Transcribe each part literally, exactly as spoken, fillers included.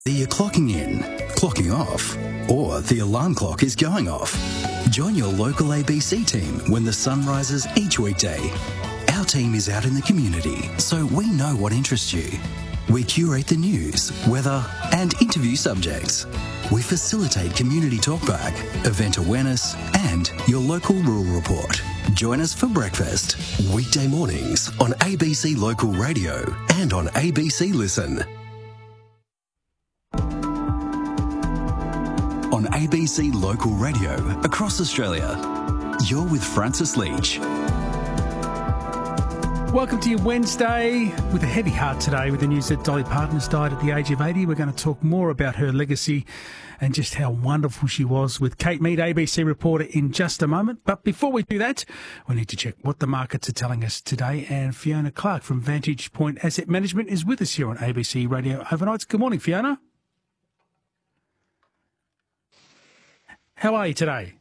Are you clocking in, clocking off, or the alarm clock is going off? Join your local A B C team when the sun rises each weekday. Our team is out in the community, so we know what interests you. We curate the news, weather, and interview subjects. We facilitate community talkback, event awareness, and your local rural report. Join us for breakfast, weekday mornings on A B C Local Radio and on A B C Listen. On A B C Local Radio across Australia, you're with Francis Leach. Welcome to your Wednesday with a heavy heart today with the news that Dolly Parton has died at the age of eighty. We're going to talk more about her legacy and just how wonderful she was with Kate Mead, A B C reporter, in just a moment. But before we do that, we need to check what the markets are telling us today. And Fiona Clark from Vantage Point Asset Management is with us here on A B C Radio Overnights. Good morning, Fiona. How are you today?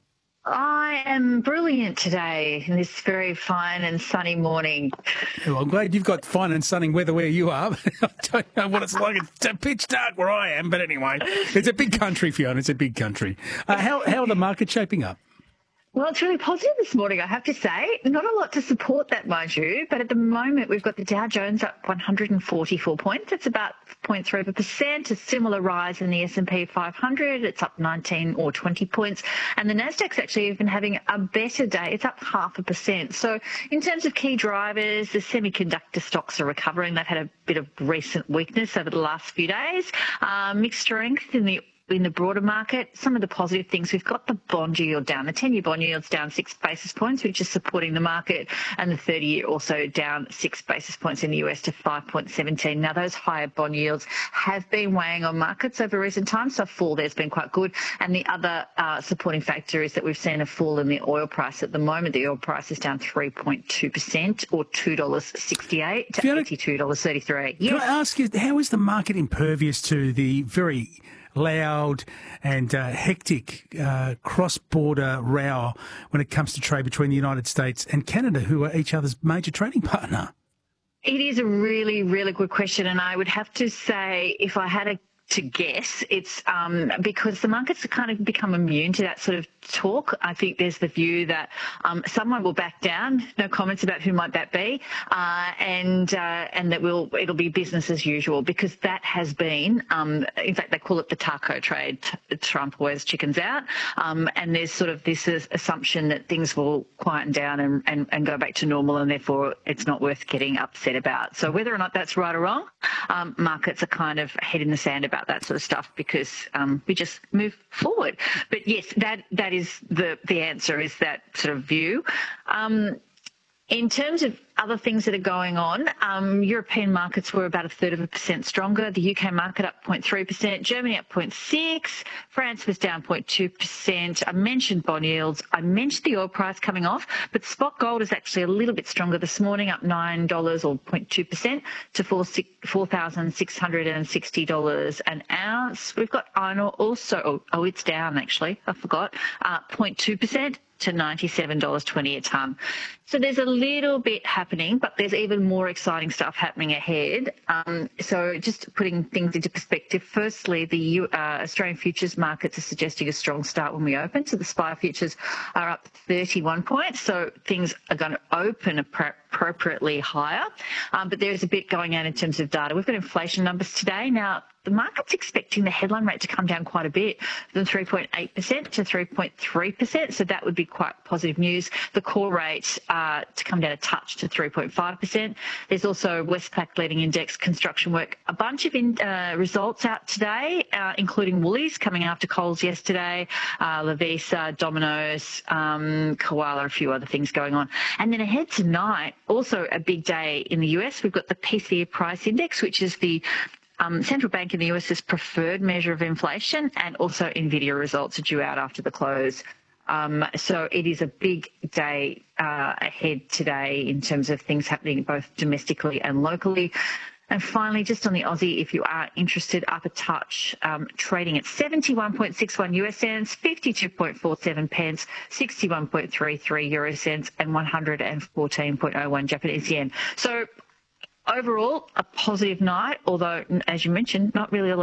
I am brilliant today in this very fine and sunny morning. Well, I'm glad you've got fine and sunny weather where you are. I don't know what it's like. It's pitch dark where I am, but anyway, it's a big country, Fiona. It's a big country. Uh, how, how are the markets shaping up? Well, it's really positive this morning, I have to say. Not a lot to support that, mind you, but at the moment we've got the Dow Jones up one hundred forty-four points. It's about zero point three percent, a similar rise in the S and P five hundred. It's up nineteen or twenty points. And the Nasdaq's actually even having a better day. It's up half a percent. So in terms of key drivers, the semiconductor stocks are recovering. They've had a bit of recent weakness over the last few days. Uh, mixed strength in the in the broader market. Some of the positive things, we've got the bond yield down. The ten-year bond yield's down six basis points, which is supporting the market, and the thirty-year also down six basis points in the U S to five point one seven. Now, those higher bond yields have been weighing on markets over recent times, so a fall there's been quite good. And the other uh, supporting factor is that we've seen a fall in the oil price. At the moment, the oil price is down three point two percent or two dollars sixty-eight to eighty-two dollars thirty-three. Yes. Can I ask you, how is the market impervious to the very loud and uh, hectic uh, cross-border row when it comes to trade between the United States and Canada, who are each other's major trading partner? It is a really, really good question, and I would have to say, if I had a to guess, it's um, because the markets have kind of become immune to that sort of talk. I think there's the view that um, someone will back down, no comments about who might that be, uh, and uh, and that will it'll be business as usual, because that has been, um, in fact, they call it the taco trade. Trump always chickens out, um, and there's sort of this assumption that things will quieten down and, and, and go back to normal, and therefore it's not worth getting upset about. So whether or not that's right or wrong, um, markets are kind of head in the sand about that sort of stuff, because um, we just move forward. But yes, that that is the the answer, is that sort of view. Um, in terms of other things that are going on, um, European markets were about a third of a percent stronger. The U K market up zero point three percent, Germany up zero point six, France was down zero point two percent. I mentioned bond yields. I mentioned the oil price coming off, but spot gold is actually a little bit stronger this morning, up nine dollars or zero point two percent to four thousand six hundred sixty dollars an ounce. We've got iron ore also, oh, oh it's down actually, I forgot, uh, zero point two percent. To ninety-seven dollars twenty a tonne. So there's a little bit happening, but there's even more exciting stuff happening ahead. Um, so just putting things into perspective, firstly, the U, uh, Australian futures markets are suggesting a strong start when we open. So the S P I futures are up thirty-one points, so things are going to open appropriately higher. Um, but there's a bit going on in terms of data. We've got inflation numbers today. Now, the market's expecting the headline rate to come down quite a bit, from three point eight percent to three point three percent, so that would be quite positive news. The core rate uh, to come down a touch to three point five percent. There's also Westpac leading index construction work. A bunch of in, uh, results out today, uh, including Woolies coming after Coles yesterday, uh, Lovisa, Domino's, um, Koala, a few other things going on. And then ahead tonight, also a big day in the U S. We've got the P C E price index, which is the Um, central bank in the U S's preferred measure of inflation, and also Nvidia results are due out after the close. Um, so it is a big day uh, ahead today in terms of things happening both domestically and locally. And finally, just on the Aussie, if you are interested, up a touch, um, trading at seventy-one point six one US cents, fifty-two point four seven pence, sixty-one point three three euro cents, and one hundred fourteen point oh one Japanese yen. So overall, a positive night, although, as you mentioned, not really a lot of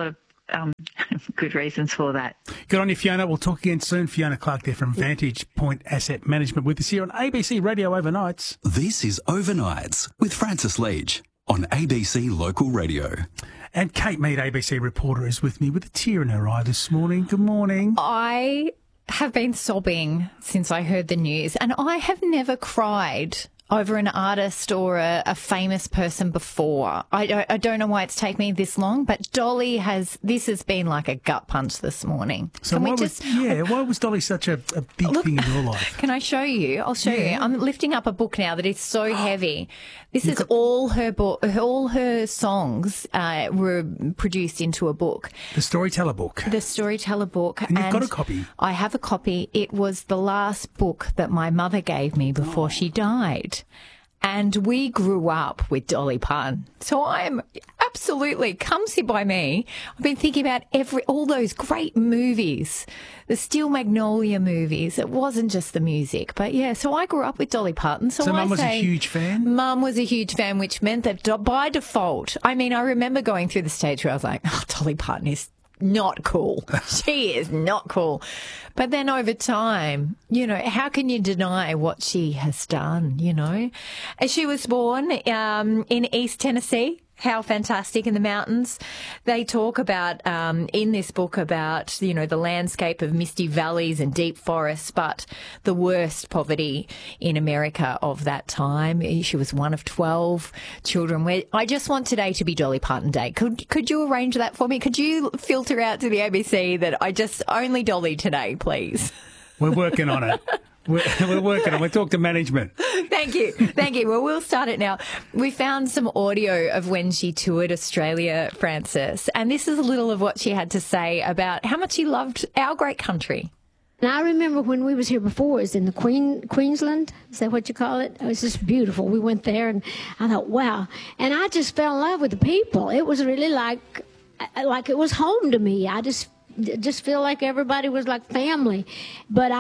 um, good reasons for that. Good on you, Fiona. We'll talk again soon. Fiona Clark there from Vantage Point Asset Management with us here on A B C Radio Overnights. This is Overnights with Francis Leach on A B C Local Radio. And Kate Mead, A B C reporter, is with me with a tear in her eye this morning. Good morning. I have been sobbing since I heard the news, and I have never cried over an artist or a, a famous person before. I don't, I don't know why it's taken me this long, but Dolly has, this has been like a gut punch this morning. So can why we was, just, yeah, why was Dolly such a, a big Look, thing in your life? Can I show you? I'll show Yeah. you. I'm lifting up a book now that is so heavy. This You've is got- all her book, all her songs uh, were produced into a book. The Storyteller book. The Storyteller book. And you've got a copy. I have a copy. It was the last book that my mother gave me before she died. And we grew up with Dolly Parton. So I'm absolutely, come sit by me. I've been thinking about every, all those great movies, the Steel Magnolia movies. It wasn't just the music, but yeah, so I grew up with Dolly Parton. So, So I Mum was a say, huge fan? Mum was a huge fan, which meant that do- by default, I mean, I remember going through the stage where I was like, oh, Dolly Parton is not cool. She is not cool. But then over time, you know, how can you deny what she has done, you know? She was born um, in East Tennessee. How fantastic in the mountains. They talk about, um, in this book about, you know, the landscape of misty valleys and deep forests, but the worst poverty in America of that time. She was one of twelve children. Where I just want today to be Dolly Parton Day. Could, could you arrange that for me? Could you filter out to the A B C that I just only Dolly today, please? We're working on it. We're, we're working on it. We'll talk to management. Thank you. Thank you. Well, we'll start it now. We found some audio of when she toured Australia, Francis, and this is a little of what she had to say about how much she loved our great country. And I remember when we was here before, it was in the Queen, Queensland, is that what you call it? It was just beautiful. We went there and I thought, wow. And I just fell in love with the people. It was really like, like it was home to me. I just, just feel like everybody was like family. But I